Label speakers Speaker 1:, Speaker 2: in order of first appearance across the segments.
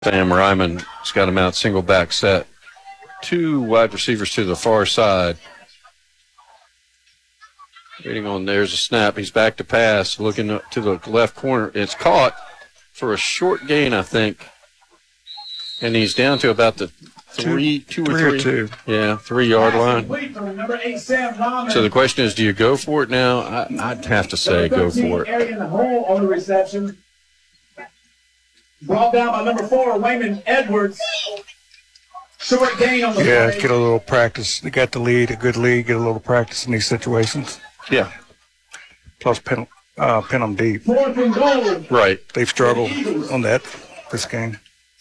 Speaker 1: Sam Ryman's got him out single back set. Two wide receivers to the far side. Waiting on, there's a snap. He's back to pass, looking to the left corner. It's caught for a short gain, I think. And he's down to about the three. Yeah, 3 yard line. So the question is, do you go for it now? I'd have to say go for it.
Speaker 2: Brought down by number 4, Wayman Edwards. Short gain on the
Speaker 3: play.
Speaker 2: Get
Speaker 3: a little practice. They got the lead, a good lead, get a little practice in these situations.
Speaker 1: Yeah.
Speaker 3: Plus pin them deep.
Speaker 2: 4th and goal.
Speaker 1: Right.
Speaker 3: They've struggled on that this game.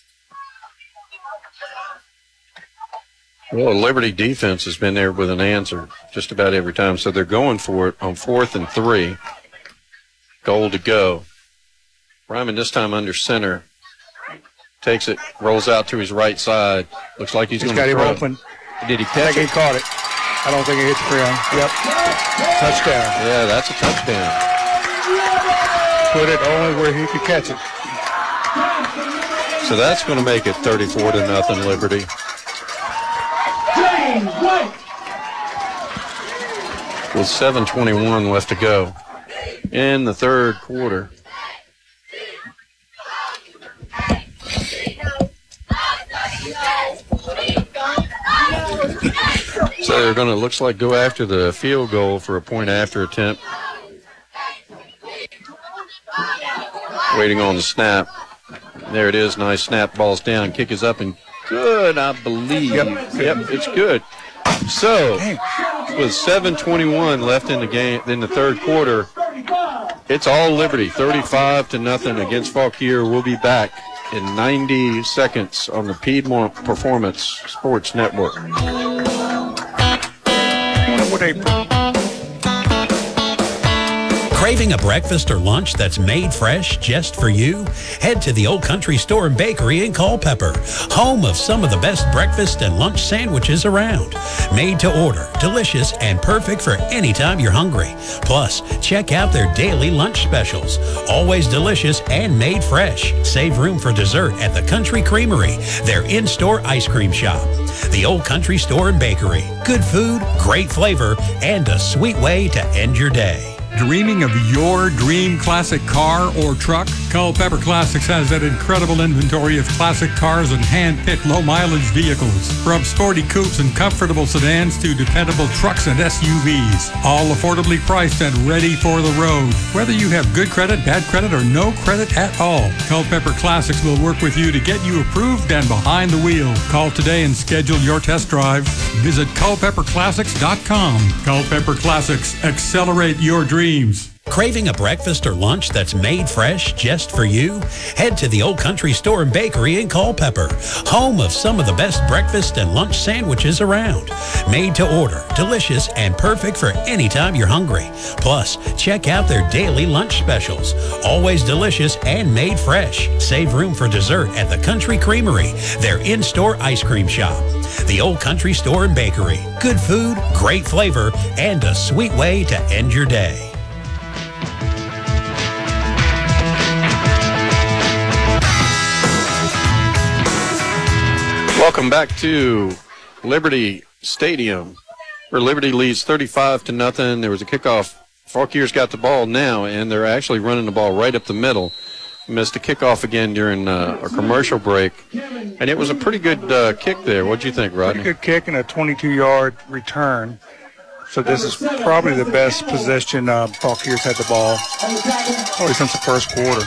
Speaker 1: Well, Liberty defense has been there with an answer just about every time, so they're going for it on 4th and 3. Goal to go. Ryman this time under center. Takes it, rolls out to his right side. Looks like he's going to throw.
Speaker 3: He's got him open.
Speaker 1: Did he catch it?
Speaker 3: He caught it. I don't think he hit the ground. Yep. Touchdown.
Speaker 1: Yeah, that's a touchdown.
Speaker 3: Put it only where he could catch it.
Speaker 1: So that's going to make it 34-0 Liberty. With 7:21 left to go in the third quarter. So they're going to, looks like, go after the field goal for a point after attempt. Waiting on the snap. There it is. Nice snap. Ball's down. Kick is up and good, I believe. Yep, it's good. So with 7:21 left in the game, in the third quarter, it's all Liberty. 35-0 against Fauquier. We'll be back in 90 seconds on the Piedmont Performance Sports Network.
Speaker 4: Craving a breakfast or lunch that's made fresh just for you? Head to the Old Country Store and Bakery in Culpeper, home of some of the best breakfast and lunch sandwiches around. Made to order, delicious, and perfect for any time you're hungry. Plus, check out their daily lunch specials. Always delicious and made fresh. Save room for dessert at the Country Creamery, their in-store ice cream shop. The Old Country Store and Bakery. Good food, great flavor, and a sweet way to end your day.
Speaker 5: Dreaming of your dream classic car or truck? Culpeper Classics has that incredible inventory of classic cars and hand-picked low-mileage vehicles. From sporty coupes and comfortable sedans to dependable trucks and SUVs. All affordably priced and ready for the road. Whether you have good credit, bad credit, or no credit at all, Culpeper Classics will work with you to get you approved and behind the wheel. Call today and schedule your test drive. Visit culpepperclassics.com. Culpeper Classics. Accelerate your dreams.
Speaker 4: Craving a breakfast or lunch that's made fresh just for you? Head to the Old Country Store and Bakery in Culpeper, home of some of the best breakfast and lunch sandwiches around. Made to order, delicious, and perfect for any time you're hungry. Plus, check out their daily lunch specials. Always delicious and made fresh. Save room for dessert at the Country Creamery, their in-store ice cream shop. The Old Country Store and Bakery. Good food, great flavor, and a sweet way to end your day.
Speaker 1: Welcome back to Liberty Stadium, where Liberty leads 35-0. There was a kickoff. Fauquier's got the ball now, and they're actually running the ball right up the middle. Missed a kickoff again during a commercial break, and it was a pretty good kick there. What'd you think, Rodney?
Speaker 3: Pretty good kick and a 22-yard return. So this is probably the best possession Fauquier's had the ball probably since the first quarter.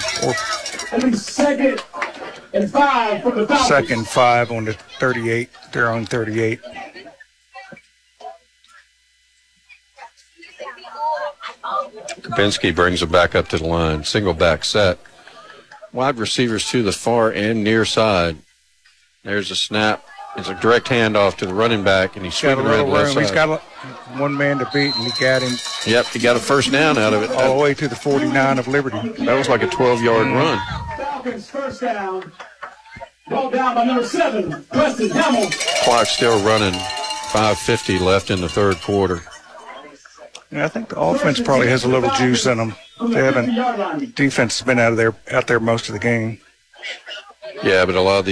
Speaker 3: Second 5 on the 38. They're on 38.
Speaker 1: Kabinski brings it back up to the line. Single back set. Wide receivers to the far and near side. There's a snap. It's a direct handoff to the running back, and he's sweeping around the left side.
Speaker 3: He's got one man to beat, and he got him.
Speaker 1: Yep, he got a first down out of it.
Speaker 3: All the way to the 49 of Liberty.
Speaker 1: That was like a 12-yard run.
Speaker 2: Falcons first down. Ball down by number 7, Preston Hamill.
Speaker 1: Clock still running. 5:50 left in the third quarter.
Speaker 3: Yeah, I think the offense probably has a little juice in them. They haven't. Defense has been out there most of the game.
Speaker 1: Yeah, but a lot of